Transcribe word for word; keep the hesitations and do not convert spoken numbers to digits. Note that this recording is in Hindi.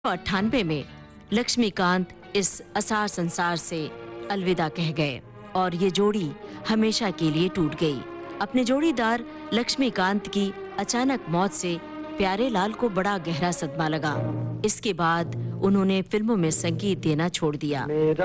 अट्ठानवे में लक्ष्मीकांत इस असार संसार से अलविदा कह गए और ये जोड़ी हमेशा के लिए टूट गई। अपने जोड़ीदार लक्ष्मीकांत की अचानक मौत से प्यारेलाल को बड़ा गहरा सदमा लगा। इसके बाद उन्होंने फिल्मों में संगीत देना छोड़ दिया।